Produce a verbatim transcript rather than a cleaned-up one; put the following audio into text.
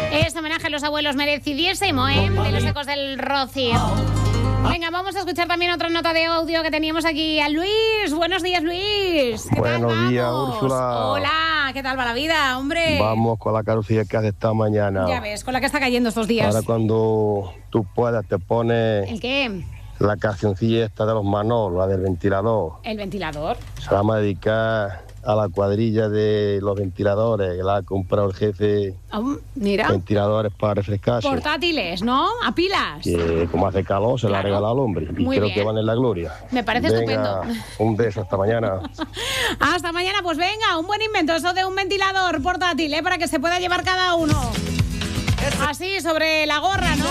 Este homenaje a los abuelos merecidísimo, ¿eh? De los ecos del Rocío. Venga, vamos a escuchar también otra nota de audio que teníamos aquí a Luis. Buenos días, Luis. ¿Qué Buenos tal, días, vamos? Úrsula. Hola, ¿qué tal va la vida, hombre? Vamos con la carucilla que hace esta mañana. Ya ves, con la que está cayendo estos días. Ahora cuando tú puedas te pones ¿El qué? la cancioncilla esta de los Manol, la del ventilador. El ventilador. Se la vamos a dedicar a la cuadrilla de los ventiladores, que la ha comprado el jefe. Oh, mira. Ventiladores para refrescarse. Portátiles, ¿no? A pilas. Que como hace calor se la ha regalado al hombre. Y Muy creo bien. que van en la gloria. Me parece Venga, estupendo. un beso, hasta mañana. Hasta mañana, pues venga, un buen invento, eso de un ventilador portátil, ¿eh? Para que se pueda llevar cada uno. Así, sobre la gorra, ¿no?